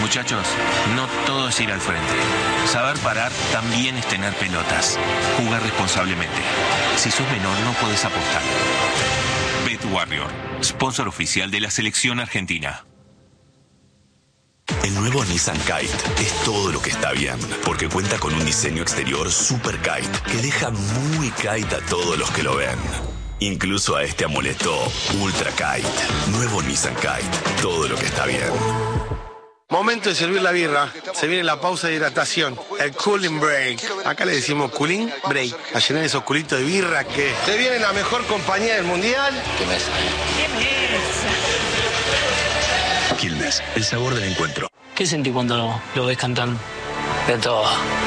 Muchachos, no todo es ir al frente. Saber parar también es tener pelotas. Jugar responsablemente. Si sos menor, no podés apostar. Bet Warrior, sponsor oficial de la selección argentina. El nuevo Nissan Kite es todo lo que está bien, porque cuenta con un diseño exterior super kite que deja muy kite a todos los que lo ven. Incluso a este amuleto Ultra Kite. Nuevo Nissan Kite, todo lo que está bien. Momento de servir la birra. Se viene la pausa de hidratación, el cooling break. Acá le decimos cooling break. A llenar esos culitos de birra que... Se viene la mejor compañía del mundial. Quilmes, el sabor del encuentro. ¿Qué sentí cuando lo ves cantando? De todo.